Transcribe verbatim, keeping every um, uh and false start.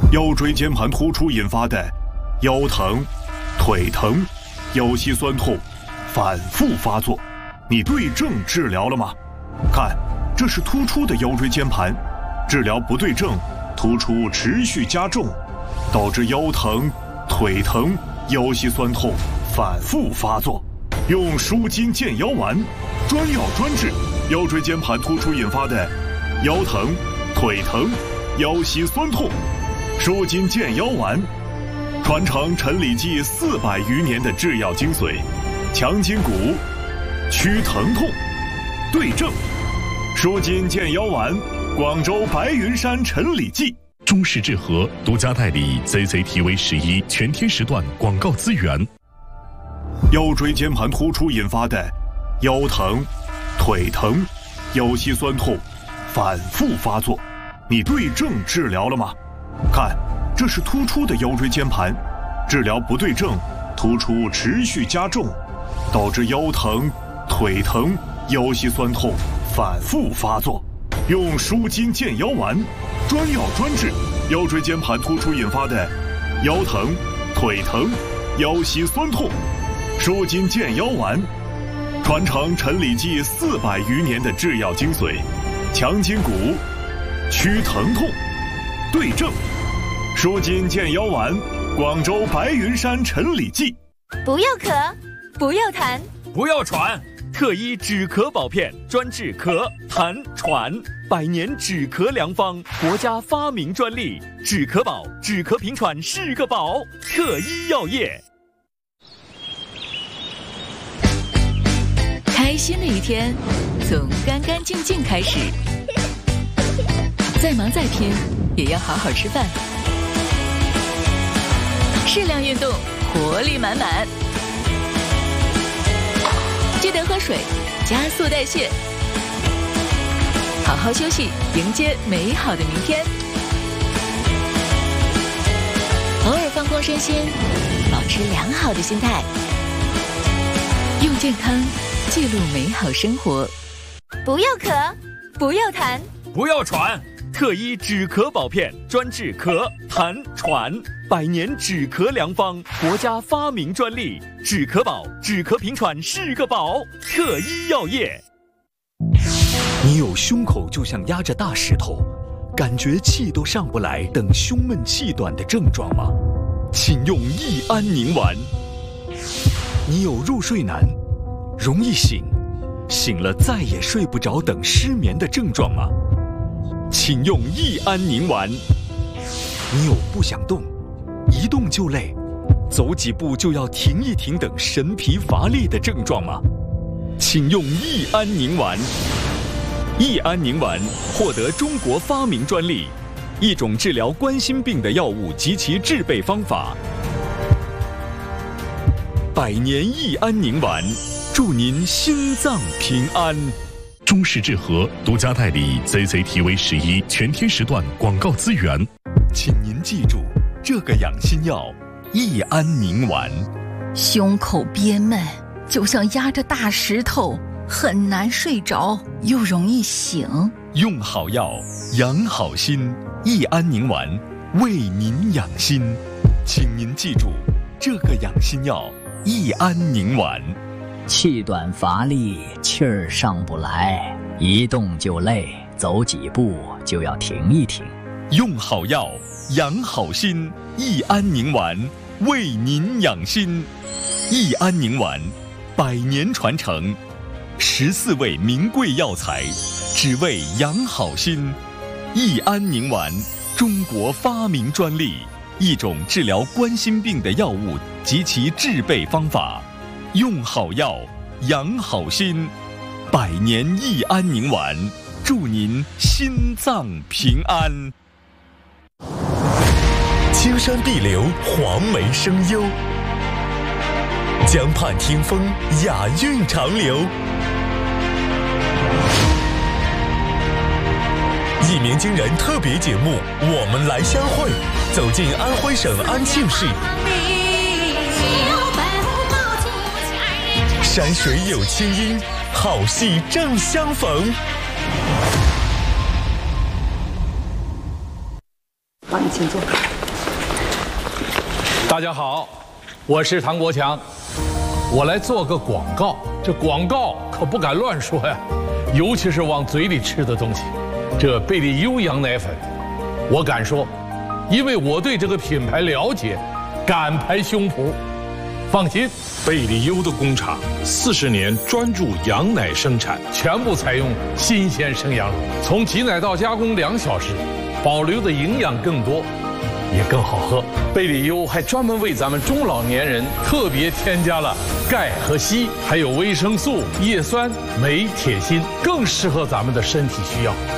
腰椎间盘突出引发的腰疼、腿疼、腰膝酸痛反复发作，你对症治疗了吗？看，这是突出的腰椎间盘，治疗不对症，突出持续加重，导致腰疼、腿疼、腰膝酸痛反复发作。用舒筋健腰丸，专药专治腰椎间盘突出引发的腰疼、腿疼、腰膝酸痛。舒筋健腰丸，传承陈李济四百余年的制药精髓，强筋骨，祛疼痛，对症。舒筋健腰丸，广州白云山陈李济。 中式治和独家代理 Z Z T V 十一全天时段广告资源。 腰椎间盘突出引发的腰疼、腿疼、腰膝酸痛反复发作，你对症治疗了吗？看，这是突出的腰椎间盘，治疗不对症，突出持续加重，导致腰疼、腿疼、腰膝酸痛反复发作。用舒筋健腰丸，专药专治腰椎间盘突出引发的腰疼、腿疼、腰膝酸痛。舒筋健腰丸，传承陈李济四百余年的制药精髓，强筋骨，祛疼痛，对症。舒筋健腰丸，广州白云山陈李济。 不要咳，不要痰， 不要喘，特医止咳保片，专治咳、痰、喘，百年止咳良方，国家发明专利，止咳宝，止咳平喘是个宝，特医药业。 开心的一天，从干干净净开始。再忙再拼，也要好好吃饭。适量运动，活力满满。记得喝水，加速代谢。好好休息，迎接美好的明天。偶尔放空身心，保持良好的心态。用健康记录美好生活。 不要咳，不要痰， 不要喘，特医止咳保片，专治咳、痰、喘，百年止咳良方，国家发明专利，止咳宝，止咳平喘是个宝，特医药业。 你有胸口就像压着大石头，感觉气都上不来等胸闷气短的症状吗？请用益安宁丸。你有入睡难，容易醒，醒了再也睡不着等失眠的症状吗？请用益安宁丸。你有不想动，一动就累，走几步就要停一停等神疲乏力的症状吗？请用益安宁丸。益安宁丸获得中国发明专利，一种治疗冠心病的药物及其制备方法。百年益安宁丸，祝您心脏平安。 中式治和独家代理 Z Z T V 十一全天时段广告资源。 请您记住这个养心药益安宁丸。 胸口憋闷，就像压着大石头，很难睡着，又容易醒。 用好药，养好心，益安宁丸为您养心。请您记住这个养心药益安宁丸。 气短乏力，气儿上不来，一动就累，走几步就要停一停。 用好药，养好心，益安宁丸为您养心。益安宁丸，百年传承，十四味名贵药材，只为养好心。益安宁丸，中国发明专利，一种治疗冠心病的药物及其制备方法。用好药，养好心，百年益安宁丸，祝您心脏平安。 青山碧流，黄梅生优，江畔听风，雅韵长流。一鸣惊人特别节目，我们来相会，走进安徽省安庆市。山水有清音，好戏正相逢。 往你前坐。 大家好，我是唐国强，我来做个广告。这广告可不敢乱说呀，尤其是往嘴里吃的东西。这贝利优羊奶粉，我敢说，因为我对这个品牌了解，敢拍胸脯。放心， 贝利优的工厂四十年专注羊奶生产， 全部采用新鲜生羊乳，从挤奶到加工两小时，保留的营养更多，也更好喝。贝利优还专门为咱们中老年人特别添加了钙和硒，还有维生素、叶酸、镁、铁、锌，更适合咱们的身体需要。